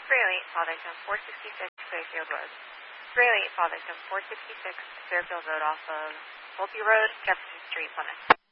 Rayleigh, call victim 466 Fairfield Road. Rayleigh, call victim 466 Fairfield Road off of Volpe Road, Jefferson Street, Plymouth.